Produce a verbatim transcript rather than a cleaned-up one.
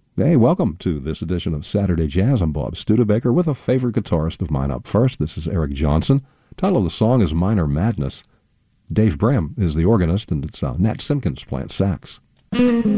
Hey, welcome to this edition of Saturday Jazz. I'm Bob Studebaker with a favorite guitarist of mine up first. This is Eric Johnson. Title of the song is Minor Madness. Dave Bram is the organist, and it's uh, Nat Simpkins playing sax.